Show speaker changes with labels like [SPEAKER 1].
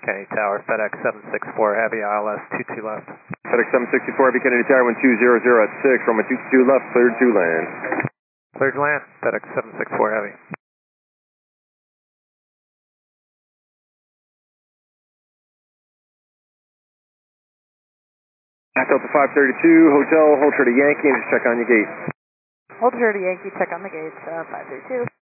[SPEAKER 1] Kennedy Tower, FedEx 764 Heavy, ILS 22 left.
[SPEAKER 2] FedEx 764 Heavy, Kennedy Tower, 1200 at 6, runway 22 left, cleared to land.
[SPEAKER 1] Cleared to land, FedEx 764 Heavy.
[SPEAKER 2] Delta 532, Hotel, hold true to Yankee, and just check on your gate.
[SPEAKER 3] Hold true to Yankee, check on the gates, 532.